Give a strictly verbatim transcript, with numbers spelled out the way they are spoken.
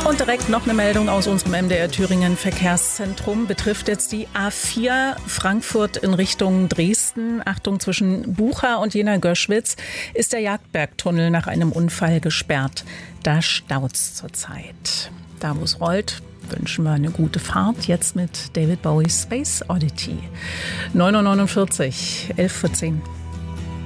Und direkt noch eine Meldung aus unserem M D R Thüringen Verkehrszentrum. Betrifft jetzt die A vier Frankfurt in Richtung Dresden. Achtung, zwischen Bucha und Jena-Göschwitz ist der Jagdbergtunnel nach einem Unfall gesperrt. Da staut's zurzeit. Da, wo es rollt, wünschen wir eine gute Fahrt. Jetzt mit David Bowie's Space Oddity. neun Uhr neunundvierzig, elf vor zehn.